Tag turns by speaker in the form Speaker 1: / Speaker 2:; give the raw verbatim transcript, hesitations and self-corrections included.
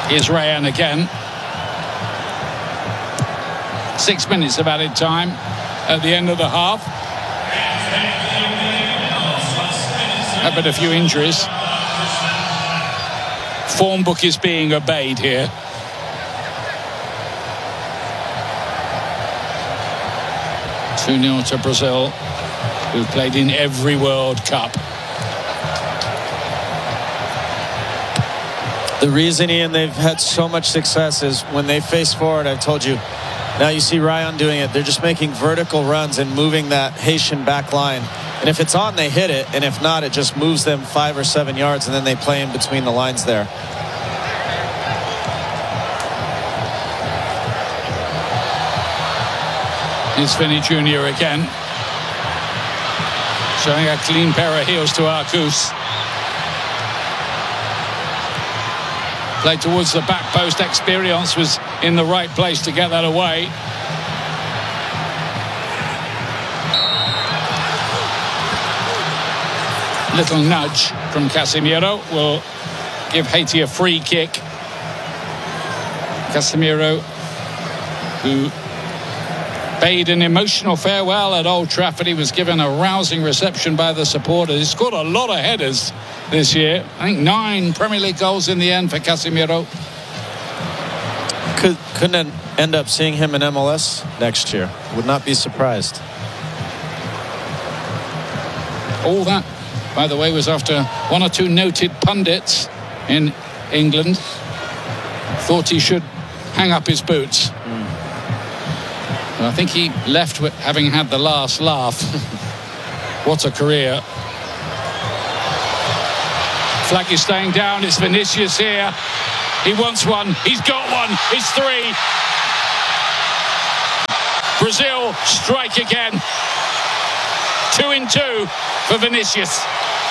Speaker 1: Here's Ryan again. Six minutes of added time at the end of the half. But a few injuries. Form book is being obeyed here. two nil to Brazil, who've played in every World Cup.
Speaker 2: The reason, Ian, they've had so much success is when they face forward, I've told you, now you see Ryan doing it. They're just making vertical runs and moving that Haitian back line. And if it's on, they hit it. And if not, it just moves them five or seven yards, and then they play in between the lines there.
Speaker 1: Here's Finney Junior again. Showing a clean pair of heels to Arcus. Played towards the back post. Experience was in the right place to get that away. Little nudge from Casemiro will give Haiti a free kick. Casemiro, who bade an emotional farewell at Old Trafford. He was given a rousing reception by the supporters. He scored a lot of headers this year. I think nine Premier League goals in the end for Casemiro.
Speaker 2: Could, couldn't end up seeing him in M L S next year. Would not be surprised.
Speaker 1: All that, by the way, was after one or two noted pundits in England thought he should hang up his boots. Mm. I think he left with having had the last laugh. What a career. Flag is staying down. It's Vinicius here. He wants one. He's got one. It's three. Brazil strike again. Two in two for Vinicius.